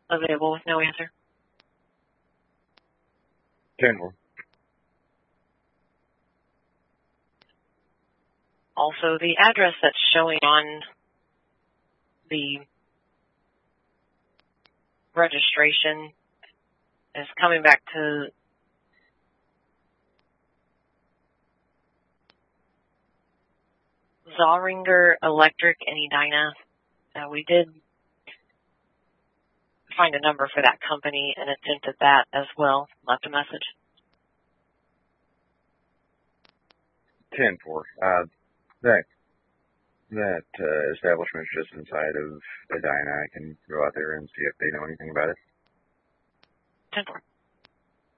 available with no answer. 10-4. Also, the address that's showing on the registration is coming back to Zollringer Electric in Edina. We did find a number for that company and attempted that as well. Left a message. 10-4. That establishment's just inside of Edina. I can go out there and see if they know anything about it. 10-4.